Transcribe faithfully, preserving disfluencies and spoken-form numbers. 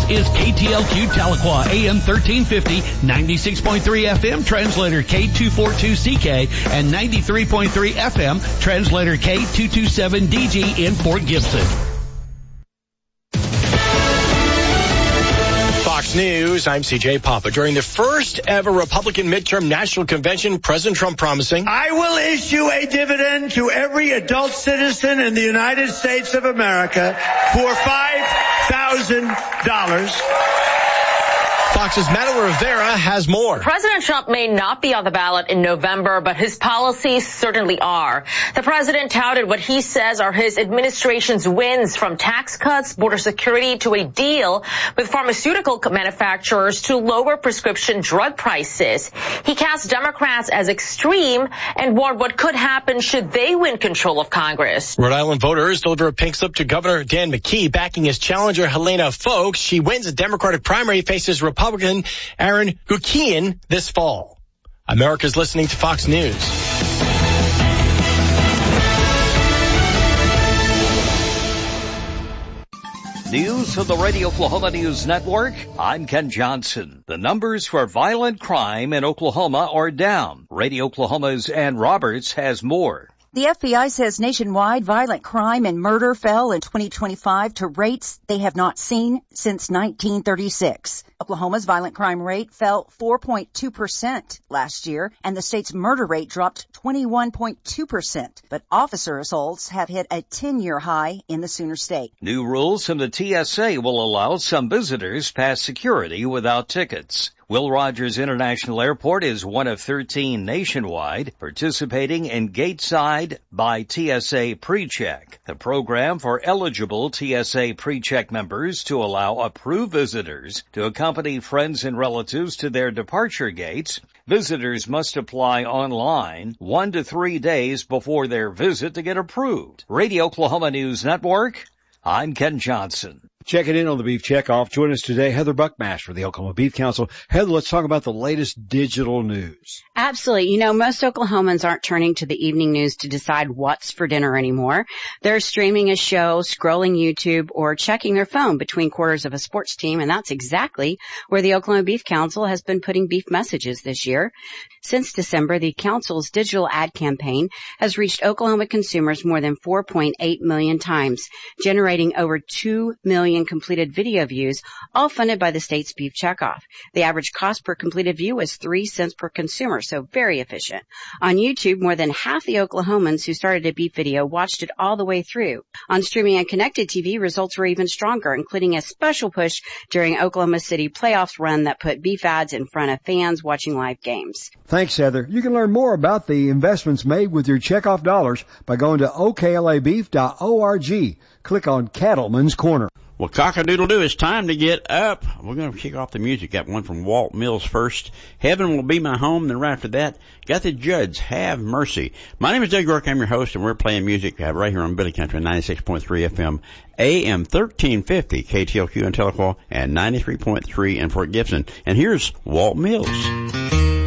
This is K T L Q Tahlequah, A M thirteen fifty, ninety-six point three F M, translator K two forty-two C K, and ninety-three point three F M, translator K two twenty-seven D G in Fort Gibson. Fox News, I'm C J Papa. During the first ever Republican midterm national convention, President Trump promising, I will issue a dividend to every adult citizen in the United States of America for five thousand dollars. Fox's Madeline Rivera has more. President Trump may not be on the ballot in November, but his policies certainly are. The president touted what he says are his administration's wins, from tax cuts, border security, to a deal with pharmaceutical manufacturers to lower prescription drug prices. He cast Democrats as extreme and warned what could happen should they win control of Congress. Rhode Island voters deliver a pink slip to Governor Dan McKee, backing his challenger Helena Foulkes. She wins the Democratic primary, faces Republican Republican Aaron Guckian this fall. America's listening to Fox News. News from the Radio Oklahoma News Network. I'm Ken Johnson. The numbers for violent crime in Oklahoma are down. Radio Oklahoma's Ann Roberts has more. The F B I says nationwide violent crime and murder fell in twenty twenty-five to rates they have not seen since nineteen thirty-six. Oklahoma's violent crime rate fell four point two percent last year, and the state's murder rate dropped twenty-one point two percent. But officer assaults have hit a ten-year high in the Sooner State. New rules from the T S A will allow some visitors past security without tickets. Will Rogers International Airport is one of thirteen nationwide participating in Gateside by T S A PreCheck, the program for eligible T S A PreCheck members to allow approved visitors to accompany friends and relatives to their departure gates. Visitors must apply online one to three days before their visit to get approved. Radio Oklahoma News Network, I'm Ken Johnson. Checking in on the Beef Checkoff. Join us today, Heather Buckmaster of the Oklahoma Beef Council. Heather, let's talk about the latest digital news. Absolutely. You know, most Oklahomans aren't turning to the evening news to decide what's for dinner anymore. They're streaming a show, scrolling YouTube, or checking their phone between quarters of a sports team, and that's exactly where the Oklahoma Beef Council has been putting beef messages this year. Since December, the council's digital ad campaign has reached Oklahoma consumers more than four point eight million times, generating over two million completed video views, all funded by the state's Beef Checkoff. The average cost per completed view is three cents per consumer, so very efficient. On YouTube, more than half the Oklahomans who started a beef video watched it all the way through. On streaming and connected T V, results were even stronger, including a special push during Oklahoma City playoffs run that put beef ads in front of fans watching live games. Thanks, Heather. You can learn more about the investments made with your checkoff dollars by going to O K L A beef dot org. Click on Cattleman's Corner. Well, cock-a-doodle-doo, it's time to get up. We're going to kick off the music. Got one from Walt Mills first. Heaven Will Be My Home. Then right after that, got the Judds, Have Mercy. My name is Doug York. I'm your host, and we're playing music right here on Billy Country, ninety-six point three F M, A M thirteen fifty, K T L Q in Tahlequah, and ninety-three point three in Fort Gibson. And here's Walt Mills.